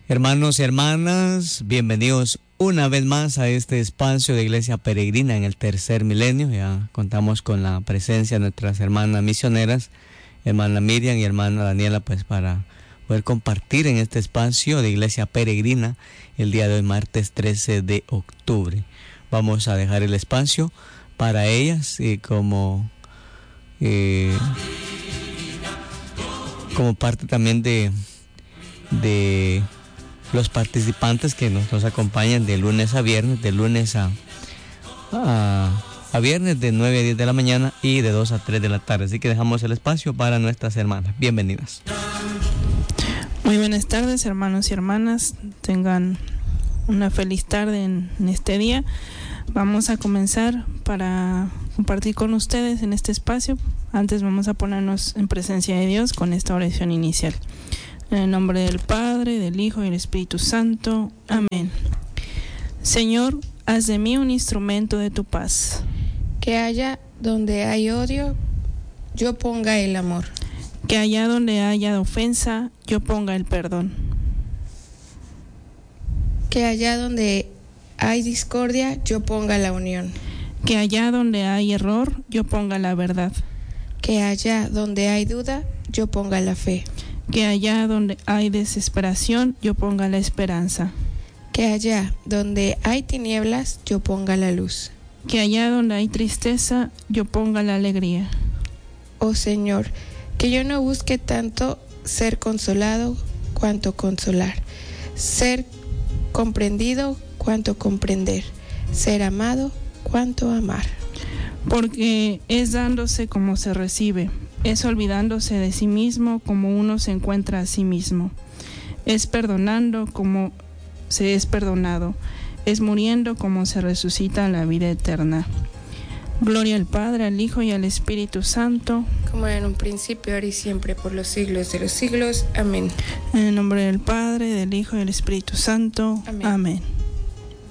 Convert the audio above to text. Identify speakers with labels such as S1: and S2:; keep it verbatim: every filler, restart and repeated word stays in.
S1: Hermanos y hermanas, bienvenidos una vez más a este espacio de Iglesia Peregrina en el tercer milenio. Ya contamos con la presencia de nuestras hermanas misioneras, hermana Miriam y hermana Daniela, pues para poder compartir en este espacio de Iglesia Peregrina el día de hoy, martes trece de octubre. Vamos a dejar el espacio para ellas y como, eh, como parte también de... de los participantes que nos, nos acompañan de lunes a viernes, de lunes a, a, a viernes de nueve a diez de la mañana y de dos a tres de la tarde. Así que dejamos el espacio para nuestras hermanas. Bienvenidas.
S2: Muy buenas tardes, hermanos y hermanas. Tengan una feliz tarde en, en este día. Vamos a comenzar para compartir con ustedes en este espacio. Antes vamos a ponernos en presencia de Dios con esta oración inicial. En el nombre del Padre, del Hijo y del Espíritu Santo. Amén. Señor, haz de mí un instrumento de tu paz.
S3: Que haya donde hay odio, yo ponga el amor.
S2: Que allá donde haya ofensa, yo ponga el perdón.
S3: Que allá donde hay discordia, yo ponga la unión.
S2: Que allá donde hay error, yo ponga la verdad.
S3: Que allá donde hay duda, yo ponga la fe.
S2: Que allá donde hay desesperación, yo ponga la esperanza.
S3: Que allá donde hay tinieblas, yo ponga la luz.
S2: Que allá donde hay tristeza, yo ponga la alegría.
S3: Oh Señor, que yo no busque tanto ser consolado cuanto consolar, ser comprendido cuanto comprender, ser amado cuanto amar.
S2: Porque es dándose como se recibe. Es olvidándose de sí mismo como uno se encuentra a sí mismo. Es perdonando como se es perdonado. Es muriendo como se resucita a la vida eterna. Gloria al Padre, al Hijo y al Espíritu Santo.
S3: Como en un principio, ahora y siempre, por los siglos de los siglos. Amén.
S2: En el nombre del Padre, del Hijo y del Espíritu Santo.
S3: Amén.
S2: Amén.